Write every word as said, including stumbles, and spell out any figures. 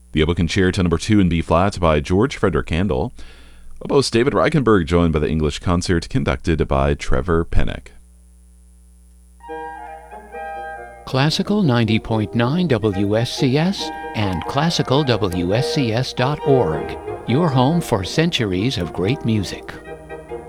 The oboe concerto number two in B flat by George Frederick Handel. Oboist David Reichenberg, joined by the English Concert conducted by Trevor Pennock. Classical ninety point nine W S C S and classical W S C S dot org, your home for centuries of great music.